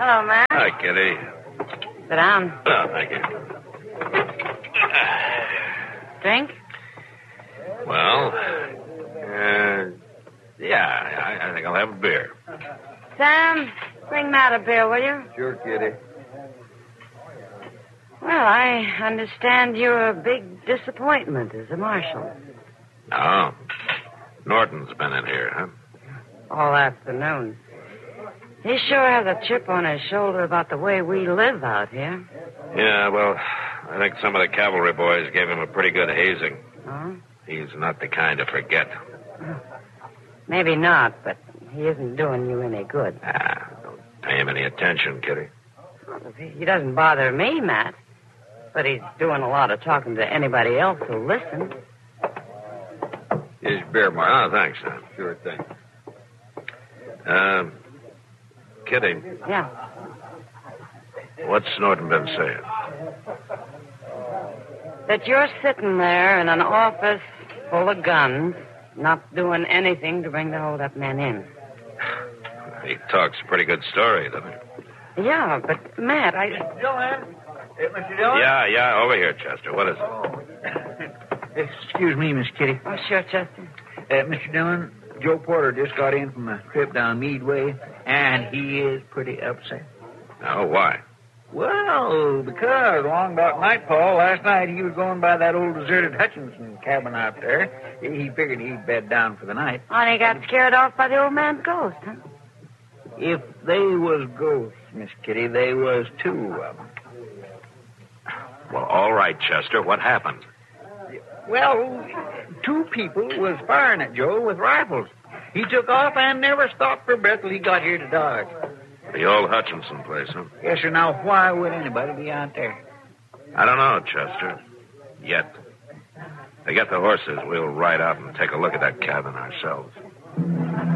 Hello, Matt. Hi, Kitty. Sit down. Oh, thank you. Drink? Well, yeah, I think I'll have a beer. Sam, bring Matt a beer, will you? Sure, Kitty. Well, I understand you're a big disappointment as a marshal. Oh, Norton's been in here, huh? All afternoon. He sure has a chip on his shoulder about the way we live out here. Yeah, well, I think some of the cavalry boys gave him a pretty good hazing. Huh? He's not the kind to forget. Maybe not, but he isn't doing you any good. Don't pay him any attention, Kitty. He doesn't bother me, Matt. But he's doing a lot of talking to anybody else who'll listen. Here's beer, Mark. Oh, thanks, Sam. Sure thing. Kitty, Yeah. what's Norton been saying? That you're sitting there in an office full of guns, not doing anything to bring the hold-up men in. He talks a pretty good story, doesn't he? Yeah, but, Matt, Dillon? Mr. Dillon? Yeah, over here, Chester. What is it? Excuse me, Miss Kitty. Oh, sure, Chester. Mr. Dillon, Joe Porter just got in from a trip down Meadway, and he is pretty upset. Oh, why? Well, because along about nightfall last night he was going by that old deserted Hutchinson cabin out there. He figured he'd bed down for the night. Oh, and he got scared off by the old man's ghost, huh? If they was ghosts, Miss Kitty, they was two of them. Well, all right, Chester. What happened? Well, two people was firing at Joe with rifles. He took off and never stopped for breath till he got here to Dodge. The old Hutchinson place, huh? Yes, sir. Now, why would anybody be out there? I don't know, Chester. Yet. They get the horses. We'll ride out and take a look at that cabin ourselves.